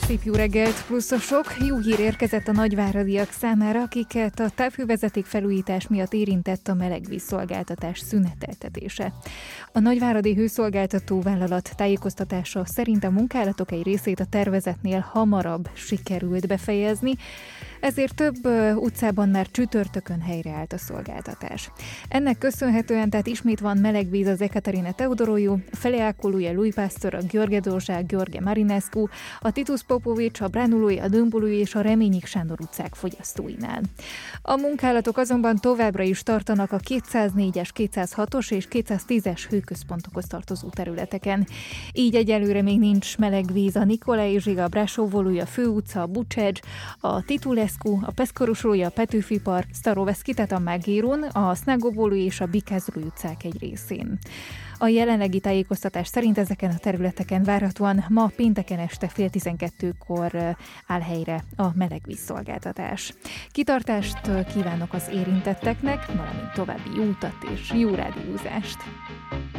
Szép jó reggelt, pluszosok! Jó hír érkezett a nagyváradiak számára, akiket a távhővezeték felújítás miatt érintett a melegvízszolgáltatás szüneteltetése. A nagyváradi hőszolgáltató vállalat tájékoztatása szerint a munkálatok egy részét a tervezetnél hamarabb sikerült befejezni, ezért több utcában már csütörtökön helyreállt a szolgáltatás. Ennek köszönhetően tehát ismét van meleg víz az Ekaterina Teodoroiu, a Feleákolúja, Lui Pastor, a Gheorghe Dózsa, Gheorghe Marinescu, a Titus Popovics, a Bránulói, a Dömbului és a Reményik Sándor utcák fogyasztóinál. A munkálatok azonban továbbra is tartanak a 204-es, 206-os és 210-es hőközpontokhoz tartozó területeken. Így egyelőre még nincs meleg víz a Nikolai Zsiga, a Brassóvoluj, a Főutca, a Bucsegy, a Titulescu, a Pescorusrója, a Petőfi Park, Staroveszki, tehát a Magéron, a Snagovoluj és a Bikázruj utcák egy részén. A jelenlegi tájékoztatás szerint ezeken a területeken várhatóan ma pénteken este 11:30-kor áll helyre a melegvízszolgáltatás. Kitartást kívánok az érintetteknek, valamint további jó utat és jó rádiózást!